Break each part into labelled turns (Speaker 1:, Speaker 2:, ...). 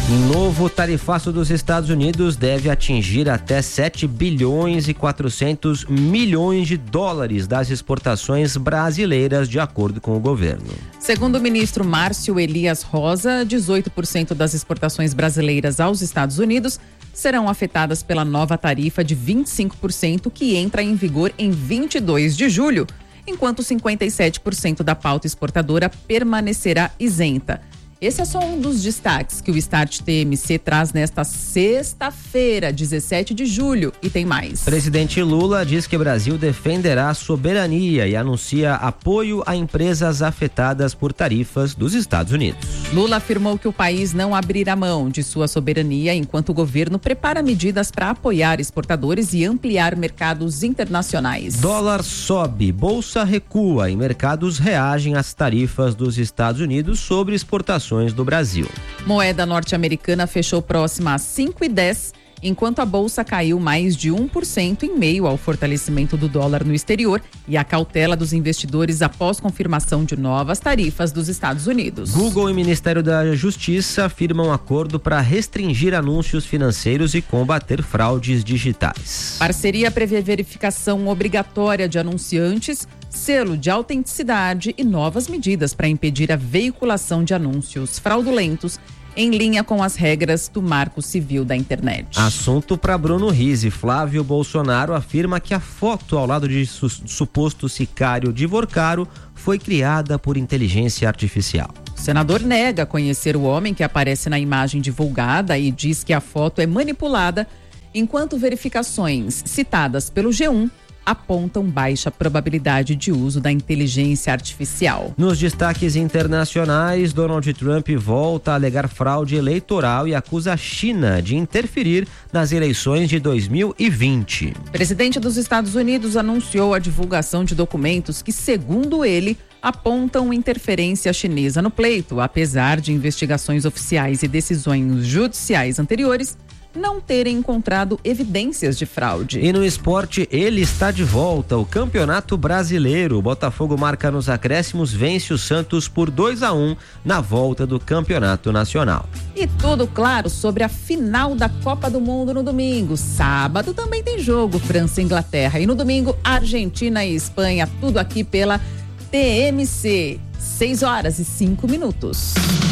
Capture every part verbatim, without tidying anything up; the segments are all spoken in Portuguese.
Speaker 1: Novo tarifaço dos Estados Unidos deve atingir até sete bilhões e quatrocentos milhões de dólares das exportações brasileiras, de acordo com o governo.
Speaker 2: Segundo o ministro Márcio Elias Rosa, dezoito por cento das exportações brasileiras aos Estados Unidos serão afetadas pela nova tarifa de vinte e cinco por cento que entra em vigor em vinte e dois de julho, enquanto cinquenta e sete por cento da pauta exportadora permanecerá isenta. Esse é só um dos destaques que o Start T M C traz nesta sexta-feira, dezessete de julho, e tem mais.
Speaker 1: Presidente Lula diz que o Brasil defenderá a soberania e anuncia apoio a empresas afetadas por tarifas dos Estados Unidos.
Speaker 2: Lula afirmou que o país não abrirá mão de sua soberania enquanto o governo prepara medidas para apoiar exportadores e ampliar mercados internacionais.
Speaker 1: Dólar sobe, bolsa recua e mercados reagem às tarifas dos Estados Unidos sobre exportações do Brasil.
Speaker 2: Moeda norte-americana fechou próxima a cinco e dez, enquanto a bolsa caiu mais de um por cento em meio ao fortalecimento do dólar no exterior e a cautela dos investidores após confirmação de novas tarifas dos Estados Unidos.
Speaker 1: Google e Ministério da Justiça firmam acordo para restringir anúncios financeiros e combater fraudes digitais.
Speaker 2: Parceria prevê verificação obrigatória de anunciantes, selo de autenticidade e novas medidas para impedir a veiculação de anúncios fraudulentos em linha com as regras do Marco Civil da Internet.
Speaker 1: Assunto para Bruno Rizzi. Flávio Bolsonaro afirma que a foto ao lado de su- suposto sicário de Vorcaro foi criada por inteligência artificial.
Speaker 2: O senador nega conhecer o homem que aparece na imagem divulgada e diz que a foto é manipulada, enquanto verificações citadas pelo G um apontam baixa probabilidade de uso da inteligência artificial.
Speaker 1: Nos destaques internacionais, Donald Trump volta a alegar fraude eleitoral e acusa a China de interferir nas eleições de dois mil e vinte.
Speaker 2: O presidente dos Estados Unidos anunciou a divulgação de documentos que, segundo ele, apontam interferência chinesa no pleito, apesar de investigações oficiais e decisões judiciais anteriores não terem encontrado evidências de fraude.
Speaker 1: E no esporte, ele está de volta. O Campeonato Brasileiro. O Botafogo marca nos acréscimos, vence o Santos por dois a um na volta do Campeonato Nacional.
Speaker 2: E tudo claro sobre a final da Copa do Mundo no domingo. Sábado também tem jogo, França e Inglaterra. E no domingo, Argentina e Espanha. Tudo aqui pela T M C. seis horas e cinco minutos.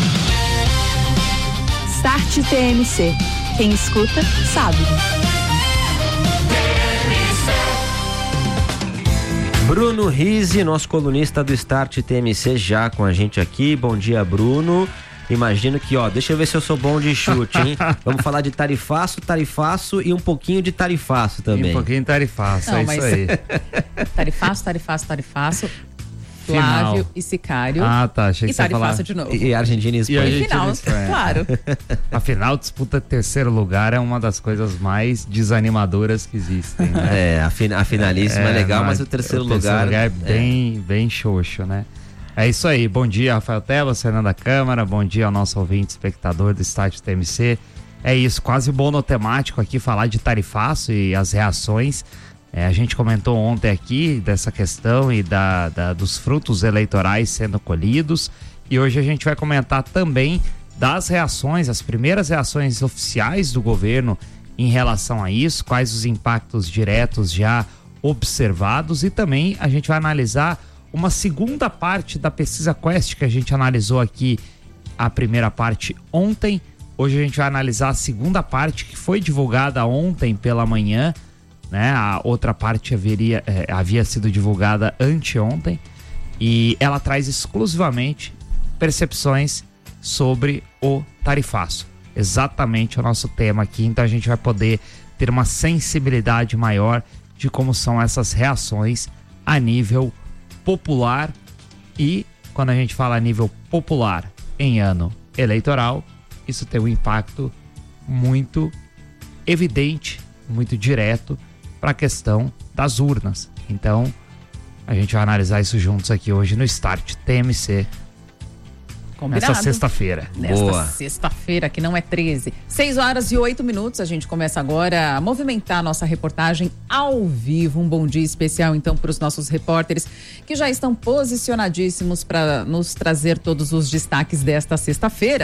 Speaker 3: Start T M C. Quem escuta, sabe.
Speaker 1: Bruno Rizzi, nosso colunista do Start T M C, já com a gente aqui. Bom dia, Bruno. Imagino que, ó, deixa eu ver se eu sou bom de chute, hein? Vamos falar de tarifaço, tarifaço e um pouquinho de tarifaço também.
Speaker 4: E um pouquinho de tarifaço,
Speaker 2: Não,
Speaker 4: é
Speaker 2: mas...
Speaker 4: isso aí.
Speaker 2: Tarifaço, tarifaço, tarifaço.
Speaker 4: Final.
Speaker 2: Flávio e Sicário.
Speaker 4: Ah, tá. Achei que
Speaker 2: e
Speaker 4: você ia falar.
Speaker 2: tarifaço de novo.
Speaker 1: E Argentina e Espanha.
Speaker 4: E
Speaker 2: E
Speaker 4: Argentina
Speaker 2: final,
Speaker 4: e Espanha.
Speaker 2: claro.
Speaker 4: A final, disputa terceiro lugar é uma das coisas mais desanimadoras que existem, né?
Speaker 1: É, a, fin- a finalíssima é, é legal, mas o terceiro,
Speaker 4: o terceiro
Speaker 1: lugar,
Speaker 4: lugar é bem, é. bem xoxo, né? É isso aí. Bom dia, Rafael Tebas, Fernanda Câmara. Bom dia ao nosso ouvinte, espectador do Start T M C. É isso, quase monotemático aqui, falar de tarifaço e as reações. É, a gente comentou ontem aqui dessa questão e da, da, dos frutos eleitorais sendo colhidos, e hoje a gente vai comentar também das reações, as primeiras reações oficiais do governo em relação a isso, quais os impactos diretos já observados, e também a gente vai analisar uma segunda parte da pesquisa Quest que a gente analisou aqui, a primeira parte ontem. Hoje a gente vai analisar a segunda parte que foi divulgada ontem pela manhã, né? A outra parte haveria, é, havia sido divulgada anteontem, e ela traz exclusivamente percepções sobre o tarifaço. Exatamente o nosso tema aqui, então a gente vai poder ter uma sensibilidade maior de como são essas reações a nível popular, e quando a gente fala a nível popular em ano eleitoral, isso tem um impacto muito evidente, muito direto para a questão das urnas. Então, a gente vai analisar isso juntos aqui hoje no Start T M C.
Speaker 2: Combinado.
Speaker 4: Nessa sexta-feira.
Speaker 2: Nesta
Speaker 1: Boa.
Speaker 2: sexta-feira, que não é treze. seis horas e oito minutos. A gente começa agora a movimentar a nossa reportagem ao vivo. Um bom dia especial, então, para os nossos repórteres que já estão posicionadíssimos para nos trazer todos os destaques desta sexta-feira.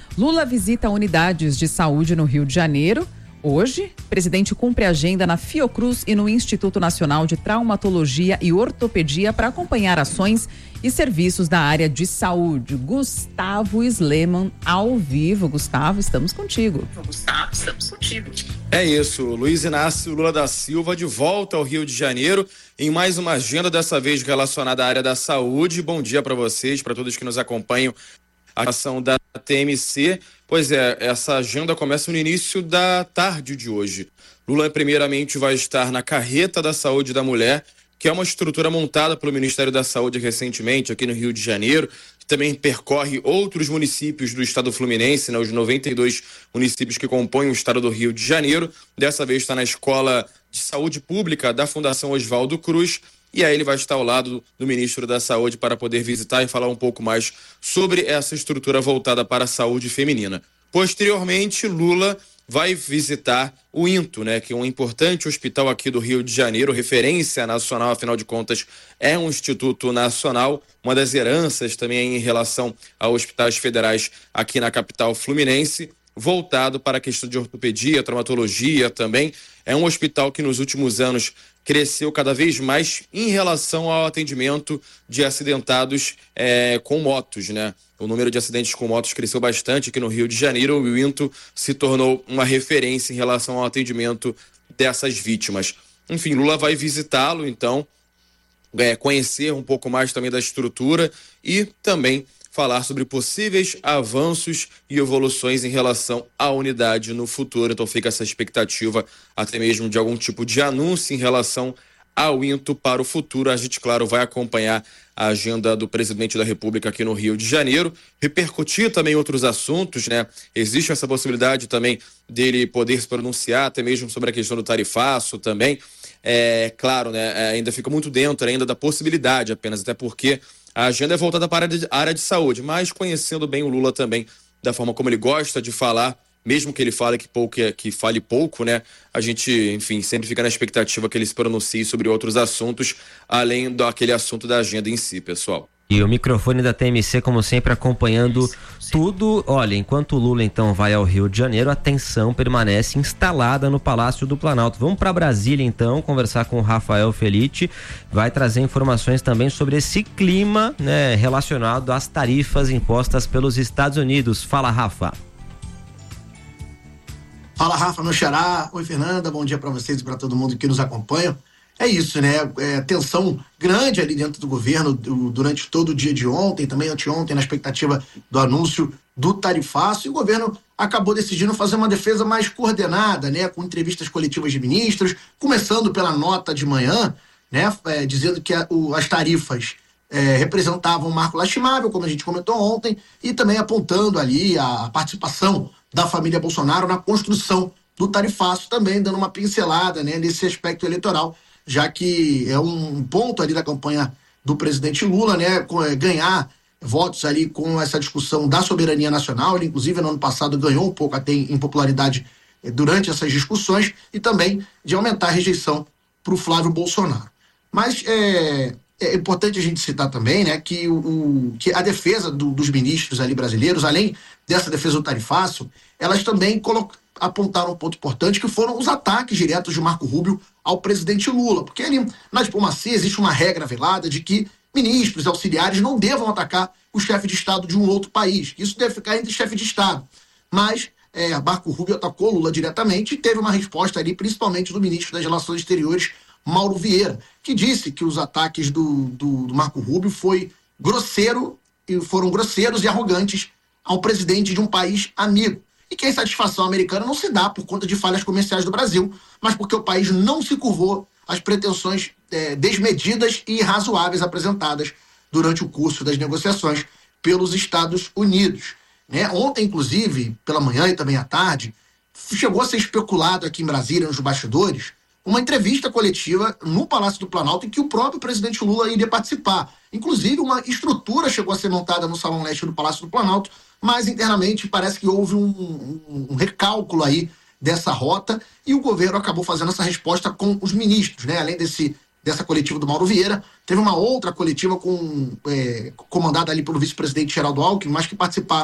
Speaker 2: Lula visita unidades de saúde no Rio de Janeiro. Hoje, o presidente cumpre agenda na Fiocruz e no Instituto Nacional de Traumatologia e Ortopedia para acompanhar ações e serviços da área de saúde. Gustavo Sleman, ao vivo. Gustavo, estamos contigo.
Speaker 5: Gustavo, estamos contigo.
Speaker 6: É isso, Luiz Inácio Lula da Silva de volta ao Rio de Janeiro em mais uma agenda, dessa vez relacionada à área da saúde. Bom dia para vocês, para todos que nos acompanham. A ação da T M C, pois é, essa agenda começa no início da tarde de hoje. Lula primeiramente vai estar na Carreta da Saúde da Mulher, que é uma estrutura montada pelo Ministério da Saúde recentemente aqui no Rio de Janeiro, que também percorre outros municípios do estado fluminense, né, os noventa e dois municípios que compõem o estado do Rio de Janeiro. Dessa vez está na Escola de Saúde Pública da Fundação Oswaldo Cruz. E aí ele vai estar ao lado do ministro da Saúde para poder visitar e falar um pouco mais sobre essa estrutura voltada para a saúde feminina. Posteriormente, Lula vai visitar o INTO, né, que é um importante hospital aqui do Rio de Janeiro, referência nacional, afinal de contas, é um instituto nacional, uma das heranças também em relação a hospitais federais aqui na capital fluminense, voltado para a questão de ortopedia, traumatologia também. É um hospital que nos últimos anos cresceu cada vez mais em relação ao atendimento de acidentados é, com motos, né? O número de acidentes com motos cresceu bastante aqui no Rio de Janeiro e o INTO se tornou uma referência em relação ao atendimento dessas vítimas. Enfim, Lula vai visitá-lo, então, é, conhecer um pouco mais também da estrutura e também falar sobre possíveis avanços e evoluções em relação à unidade no futuro. Então fica essa expectativa até mesmo de algum tipo de anúncio em relação ao INTO para o futuro. A gente, claro, vai acompanhar a agenda do presidente da República aqui no Rio de Janeiro, repercutir também outros assuntos, né? Existe essa possibilidade também dele poder se pronunciar até mesmo sobre a questão do tarifaço também. É claro, né? Ainda fica muito dentro ainda da possibilidade apenas, até porque a agenda é voltada para a área de saúde, mas conhecendo bem o Lula também, da forma como ele gosta de falar, mesmo que ele fale que, pouco, que fale pouco, né? A gente, enfim, sempre fica na expectativa que ele se pronuncie sobre outros assuntos, além daquele assunto da agenda em si, pessoal.
Speaker 1: E o microfone da T M C, como sempre, acompanhando tudo. Olha, enquanto o Lula, então, vai ao Rio de Janeiro, a tensão permanece instalada no Palácio do Planalto. Vamos para Brasília, então, conversar com o Rafael Felitti. Vai trazer informações também sobre esse clima, né, relacionado às tarifas impostas pelos Estados Unidos. Fala, Rafa.
Speaker 7: Fala, Rafa, meu xará. Oi, Fernanda. Bom dia para vocês e para todo mundo que nos acompanha. É isso, né? É, tensão grande ali dentro do governo do, durante todo o dia de ontem, também anteontem, na expectativa do anúncio do tarifaço. E o governo acabou decidindo fazer uma defesa mais coordenada, né? Com entrevistas coletivas de ministros, começando pela nota de manhã, né? É, dizendo que a, o, as tarifas é, representavam um marco lastimável, como a gente comentou ontem, e também apontando ali a participação da família Bolsonaro na construção do tarifaço, também dando uma pincelada, né, nesse aspecto eleitoral, já que é um ponto ali da campanha do presidente Lula, né, ganhar votos ali com essa discussão da soberania nacional. Ele, inclusive, no ano passado ganhou um pouco até em popularidade durante essas discussões, e também de aumentar a rejeição para o Flávio Bolsonaro. Mas é, é importante a gente citar também, né, que, o, o, que a defesa do, dos ministros ali brasileiros, além dessa defesa do tarifaço, elas também colocam, apontaram um ponto importante, que foram os ataques diretos de Marco Rubio ao presidente Lula. Porque ali, na diplomacia, existe uma regra velada de que ministros, auxiliares não devam atacar o chefe de Estado de um outro país. Isso deve ficar entre chefe de Estado. Mas é, Marco Rubio atacou Lula diretamente e teve uma resposta ali, principalmente do ministro das Relações Exteriores, Mauro Vieira, que disse que os ataques do, do, do Marco Rubio foi grosseiro, e foram grosseiros e arrogantes ao presidente de um país amigo. E que a insatisfação americana não se dá por conta de falhas comerciais do Brasil, mas porque o país não se curvou às pretensões é, desmedidas e irrazoáveis apresentadas durante o curso das negociações pelos Estados Unidos. Né? Ontem, inclusive, pela manhã e também à tarde, chegou a ser especulado aqui em Brasília, nos bastidores, uma entrevista coletiva no Palácio do Planalto em que o próprio presidente Lula iria participar. Inclusive, uma estrutura chegou a ser montada no Salão Leste do Palácio do Planalto, mas internamente parece que houve um, um, um recálculo aí dessa rota, e o governo acabou fazendo essa resposta com os ministros, né? Além desse, dessa coletiva do Mauro Vieira, teve uma outra coletiva com, é, comandada ali pelo vice-presidente Geraldo Alckmin, mas que participaram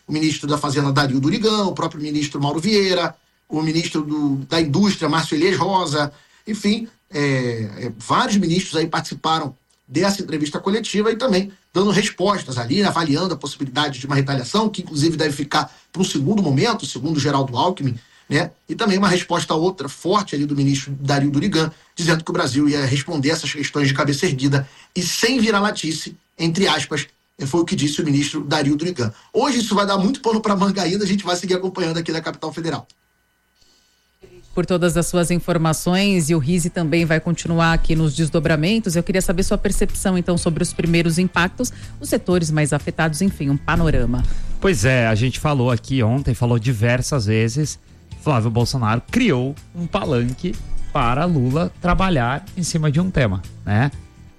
Speaker 7: o ministro da Fazenda, Dario Durigão, o próprio ministro Mauro Vieira, o ministro do, da Indústria, Márcio Elias Rosa, enfim, é, é, vários ministros aí participaram dessa entrevista coletiva e também dando respostas ali, avaliando a possibilidade de uma retaliação, que inclusive deve ficar para um segundo momento, segundo o Geraldo Alckmin, né? E também uma resposta outra forte ali do ministro Dario Durigão, dizendo que o Brasil ia responder essas questões de cabeça erguida e sem viralatice, entre aspas, foi o que disse o ministro Dario Durigão. Hoje isso vai dar muito pano para manga ainda, a gente vai seguir acompanhando aqui da capital federal.
Speaker 2: Por todas as suas informações, e o Rizzi também vai continuar aqui nos desdobramentos. Eu queria saber sua percepção, então, sobre os primeiros impactos, os setores mais afetados, enfim, um panorama.
Speaker 4: Pois é, a gente falou aqui ontem, falou diversas vezes, Flávio Bolsonaro criou um palanque para Lula trabalhar em cima de um tema, né?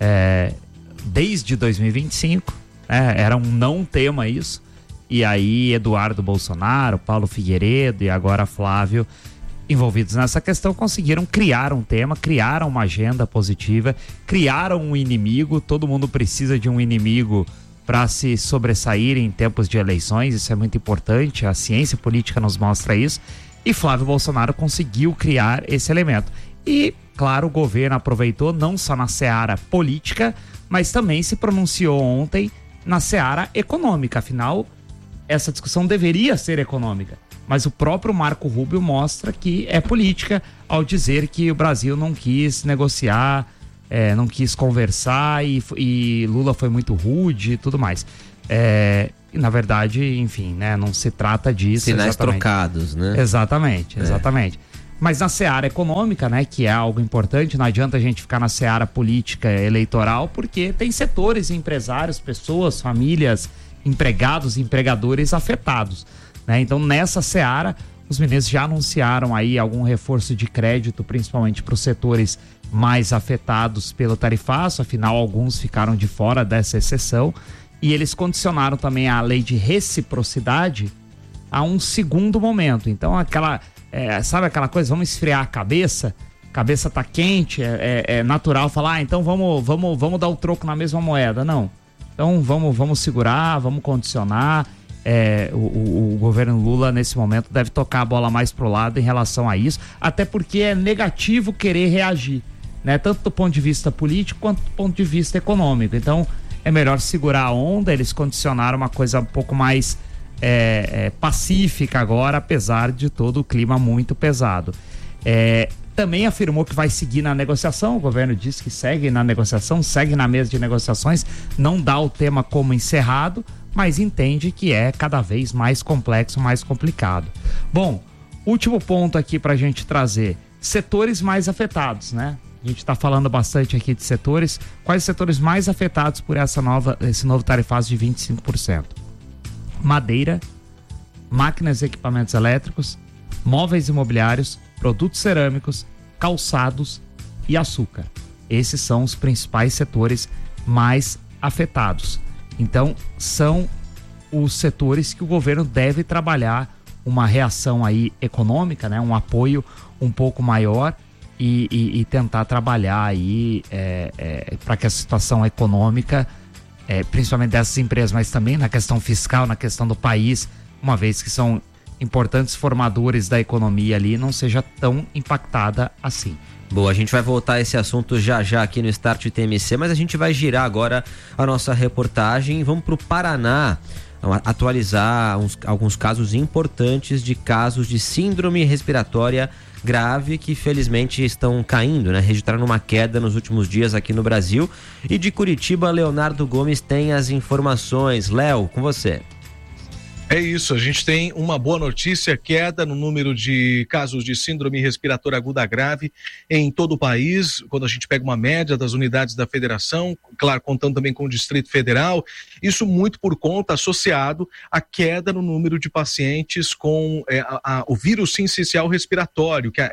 Speaker 4: É, desde dois mil e vinte e cinco, né, era um não tema isso, e aí Eduardo Bolsonaro, Paulo Figueiredo e agora Flávio, envolvidos nessa questão, conseguiram criar um tema, criaram uma agenda positiva, criaram um inimigo. Todo mundo precisa de um inimigo para se sobressair em tempos de eleições, isso é muito importante, a ciência política nos mostra isso, e Flávio Bolsonaro conseguiu criar esse elemento. E, claro, o governo aproveitou não só na seara política, mas também se pronunciou ontem na seara econômica, afinal, essa discussão deveria ser econômica. Mas o próprio Marco Rubio mostra que é política ao dizer que o Brasil não quis negociar, é, não quis conversar e, e Lula foi muito rude e tudo mais. É, e na verdade, enfim, né, não se trata disso.
Speaker 1: Sinais
Speaker 4: exatamente.
Speaker 1: trocados, né?
Speaker 4: Exatamente, exatamente. É. Mas na seara econômica, né, que é algo importante, não adianta a gente ficar na seara política eleitoral, porque tem setores, empresários, pessoas, famílias, empregados, empregadores afetados. Né? Então, nessa seara, os ministros já anunciaram aí algum reforço de crédito, principalmente para os setores mais afetados pelo tarifaço, afinal, alguns ficaram de fora dessa exceção, e eles condicionaram também a lei de reciprocidade a um segundo momento. Então, aquela, é, sabe aquela coisa, vamos esfriar a cabeça, a cabeça tá quente, é, é, é natural falar, ah, então vamos, vamos, vamos dar o troco na mesma moeda. Não, então vamos, vamos segurar, vamos condicionar. É, o, o, o governo Lula nesse momento deve tocar a bola mais pro lado em relação a isso, até porque é negativo querer reagir, né? Tanto do ponto de vista político quanto do ponto de vista econômico. Então é melhor segurar a onda. Eles condicionaram uma coisa um pouco mais é, é, pacífica agora, apesar de todo o clima muito pesado. É, também afirmou que vai seguir na negociação. O governo disse que segue na negociação, segue na mesa de negociações, não dá o tema como encerrado, mas entende que é cada vez mais complexo, mais complicado. Bom, último ponto aqui pra gente trazer, setores mais afetados, né? A gente tá falando bastante aqui de setores. Quais setores mais afetados por essa nova, esse novo tarifaço de vinte e cinco por cento? Madeira, máquinas e equipamentos elétricos, móveis imobiliários, produtos cerâmicos, calçados e açúcar. Esses são os principais setores mais afetados. Então, são os setores que o governo deve trabalhar uma reação aí econômica, né? Um apoio um pouco maior e, e, e tentar trabalhar aí é, é, para que a situação econômica, é, principalmente dessas empresas, mas também na questão fiscal, na questão do país, uma vez que são importantes formadores da economia ali, não seja tão impactada assim.
Speaker 1: Boa, a gente vai voltar a esse assunto já já aqui no Start T M C, mas a gente vai girar agora a nossa reportagem. Vamos para o Paraná atualizar uns, alguns casos importantes de casos de síndrome respiratória grave que felizmente estão caindo, né? Registraram uma queda nos últimos dias aqui no Brasil. E de Curitiba, Leonardo Gomes tem as informações. Léo, com você.
Speaker 8: É isso, a gente tem uma boa notícia, queda no número de casos de síndrome respiratória aguda grave em todo o país, quando a gente pega uma média das unidades da federação, claro, contando também com o Distrito Federal, isso muito por conta, associado à queda no número de pacientes com é, a, a, o vírus sincicial respiratório, que, a, que a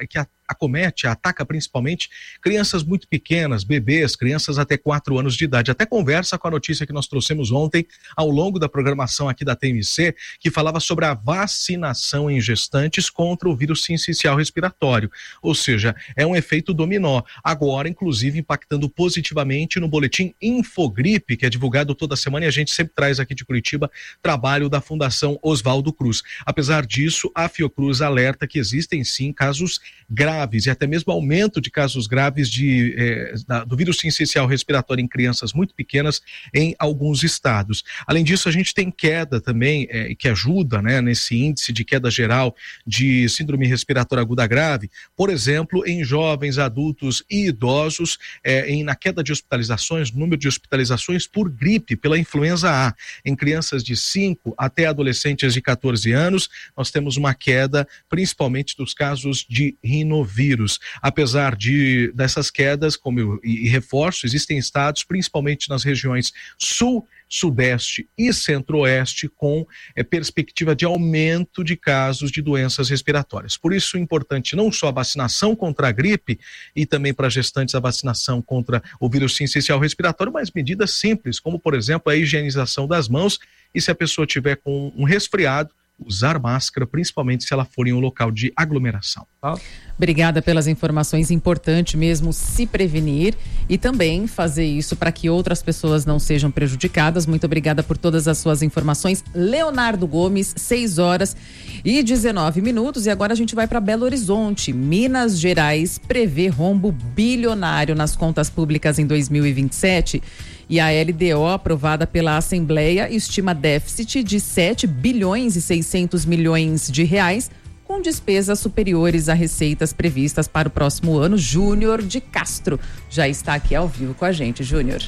Speaker 8: acomete, ataca principalmente crianças muito pequenas, bebês, crianças até quatro anos de idade. Até conversa com a notícia que nós trouxemos ontem ao longo da programação aqui da T M C, que falava sobre a vacinação em gestantes contra o vírus sincicial respiratório. Ou seja, é um efeito dominó. Agora, inclusive, impactando positivamente no boletim Infogripe, que é divulgado toda semana e a gente sempre traz aqui de Curitiba trabalho da Fundação Oswaldo Cruz. Apesar disso, a Fiocruz alerta que existem sim casos graves e até mesmo aumento de casos graves de, eh, da, do vírus sincicial respiratório em crianças muito pequenas em alguns estados. Além disso, a gente tem queda também, eh, que ajuda, né, nesse índice de queda geral de síndrome respiratória aguda grave, por exemplo, em jovens, adultos e idosos, eh, em, na queda de hospitalizações, número de hospitalizações por gripe, pela influenza A. Em crianças de cinco até adolescentes de catorze anos, nós temos uma queda, principalmente dos casos de rinovírus. Apesar de dessas quedas, como eu e, e reforço, existem estados, principalmente nas regiões sul, sudeste e centro-oeste, com é, perspectiva de aumento de casos de doenças respiratórias. Por isso é importante não só a vacinação contra a gripe e também para gestantes a vacinação contra o vírus sincicial respiratório, mas medidas simples, como por exemplo a higienização das mãos e se a pessoa tiver com um resfriado, usar máscara, principalmente se ela for em um local de aglomeração.
Speaker 2: Obrigada pelas informações, importante mesmo se prevenir e também fazer isso para que outras pessoas não sejam prejudicadas. Muito obrigada por todas as suas informações. Leonardo Gomes, seis horas e dezenove minutos, e agora a gente vai para Belo Horizonte. Minas Gerais prevê rombo bilionário nas contas públicas em dois mil e vinte e sete. E a L D O, aprovada pela Assembleia, estima déficit de sete bilhões e seiscentos milhões de reais, com despesas superiores a receitas previstas para o próximo ano. Júnior de Castro já está aqui ao vivo com a gente. Júnior.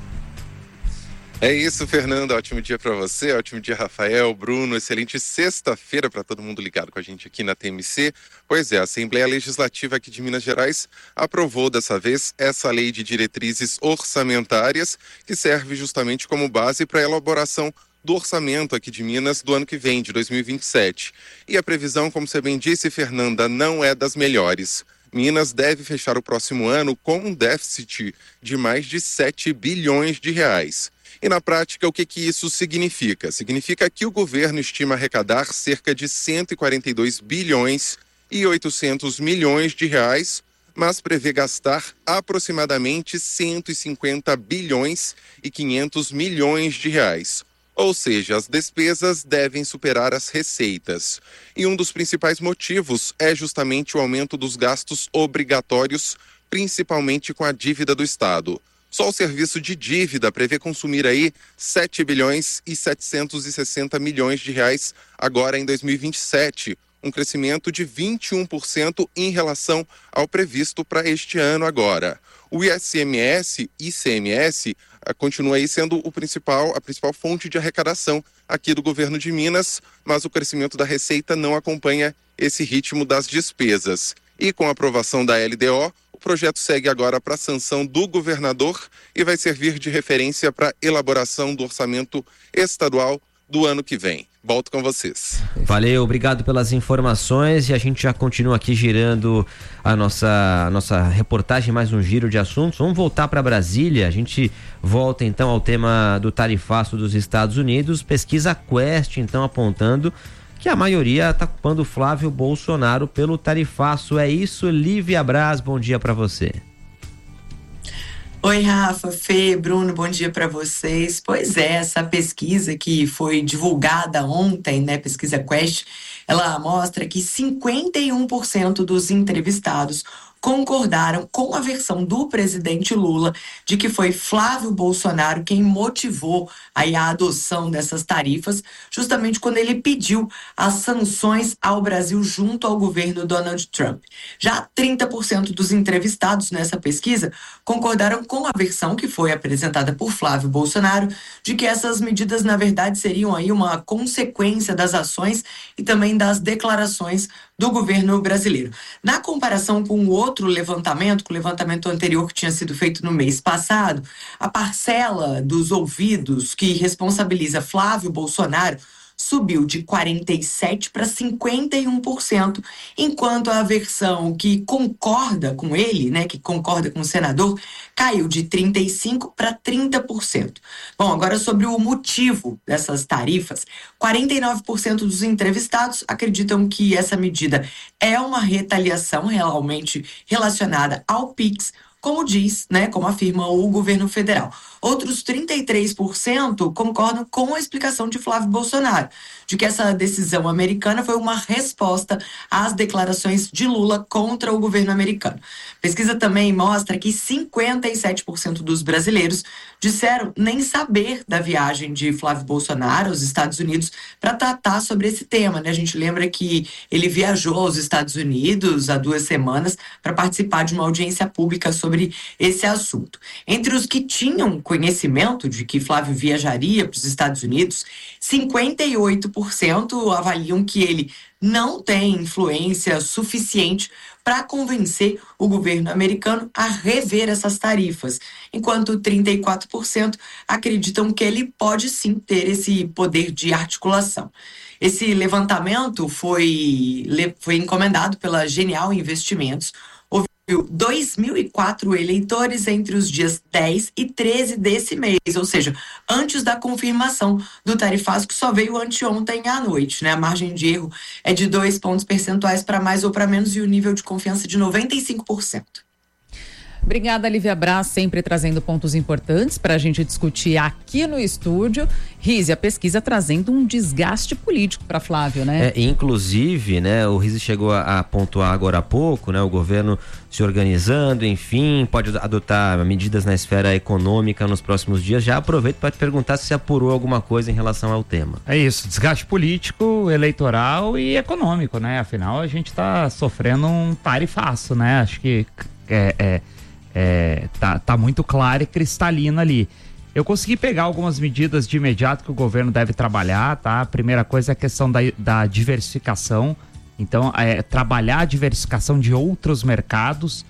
Speaker 9: É isso, Fernanda. Ótimo dia para você, ótimo dia, Rafael, Bruno. Excelente sexta-feira para todo mundo ligado com a gente aqui na T M C. Pois é, a Assembleia Legislativa aqui de Minas Gerais aprovou dessa vez essa lei de diretrizes orçamentárias, que serve justamente como base para a elaboração do orçamento aqui de Minas do ano que vem, de dois mil e vinte e sete. E a previsão, como você bem disse, Fernanda, não é das melhores. Minas deve fechar o próximo ano com um déficit de mais de sete bilhões de reais. E na prática, o que que isso significa? Significa que o governo estima arrecadar cerca de cento e quarenta e dois bilhões e oitocentos milhões de reais, mas prevê gastar aproximadamente cento e cinquenta bilhões e quinhentos milhões de reais. Ou seja, as despesas devem superar as receitas. E um dos principais motivos é justamente o aumento dos gastos obrigatórios, principalmente com a dívida do Estado. Só o serviço de dívida prevê consumir aí sete bilhões e setecentos e sessenta milhões de reais agora em dois mil e vinte e sete, um crescimento de vinte e um por cento em relação ao previsto para este ano agora. O I C M S, I C M S, continua aí sendo o principal, a principal fonte de arrecadação aqui do governo de Minas, mas o crescimento da receita não acompanha esse ritmo das despesas. E com a aprovação da L D O, o projeto segue agora para a sanção do governador e vai servir de referência para a elaboração do orçamento estadual do ano que vem. Volto com vocês.
Speaker 1: Valeu, obrigado pelas informações, e a gente já continua aqui girando a nossa, a nossa reportagem, mais um giro de assuntos. Vamos voltar para Brasília. A gente volta então ao tema do tarifaço dos Estados Unidos. Pesquisa Quest então apontando que a maioria está culpando o Flávio Bolsonaro pelo tarifaço. É isso, Lívia Braz, bom dia para você.
Speaker 10: Oi, Rafa, Fê, Bruno, bom dia para vocês. Pois é, essa pesquisa que foi divulgada ontem, né, pesquisa Quest, ela mostra que cinquenta e um por cento dos entrevistados concordaram com a versão do presidente Lula de que foi Flávio Bolsonaro quem motivou aí a adoção dessas tarifas, justamente quando ele pediu as sanções ao Brasil junto ao governo Donald Trump. Já trinta por cento dos entrevistados nessa pesquisa concordaram com a versão que foi apresentada por Flávio Bolsonaro de que essas medidas, na verdade, seriam aí uma consequência das ações e também das declarações do governo brasileiro. Na comparação com o outro levantamento, com o levantamento anterior que tinha sido feito no mês passado, a parcela dos ouvidos que responsabiliza Flávio Bolsonaro subiu de quarenta e sete por cento para cinquenta e um por cento, enquanto a versão que concorda com ele, né, que concorda com o senador, caiu de trinta e cinco por cento para trinta por cento. Bom, agora sobre o motivo dessas tarifas, quarenta e nove por cento dos entrevistados acreditam que essa medida é uma retaliação realmente relacionada ao Pix, como diz, né, como afirma o governo federal. Outros trinta e três por cento concordam com a explicação de Flávio Bolsonaro, de que essa decisão americana foi uma resposta às declarações de Lula contra o governo americano. Pesquisa também mostra que cinquenta e sete por cento dos brasileiros disseram nem saber da viagem de Flávio Bolsonaro aos Estados Unidos para tratar sobre esse tema, né? A gente lembra que ele viajou aos Estados Unidos há duas semanas para participar de uma audiência pública sobre esse assunto. Entre os que tinham conhecimento de que Flávio viajaria para os Estados Unidos, cinquenta e oito por cento avaliam que ele não tem influência suficiente para convencer o governo americano a rever essas tarifas, enquanto trinta e quatro por cento acreditam que ele pode sim ter esse poder de articulação. Esse levantamento foi, foi encomendado pela Genial Investimentos. dois mil e quatro eleitores entre os dias dez e treze desse mês, ou seja, antes da confirmação do tarifaço, que só veio anteontem à noite, né? A margem de erro é de dois pontos percentuais para mais ou para menos e o nível de confiança de noventa e cinco por cento.
Speaker 2: Obrigada, Lívia Braz, sempre trazendo pontos importantes para a gente discutir aqui no estúdio. Rizzi, a pesquisa trazendo um desgaste político para Flávio, né?
Speaker 1: É, inclusive, né, o Rizzi chegou a, a pontuar agora há pouco, né, o governo se organizando, enfim, pode adotar medidas na esfera econômica nos próximos dias. Já aproveito para te perguntar se você apurou alguma coisa em relação ao tema.
Speaker 4: É isso, desgaste político, eleitoral e econômico, né? Afinal, a gente está sofrendo um tarifaço, né? Acho que é... é... É, tá, tá muito claro e cristalino ali. Eu consegui pegar algumas medidas de imediato que o governo deve trabalhar, tá? A primeira coisa é a questão da, da diversificação. Então, é, trabalhar a diversificação de outros mercados,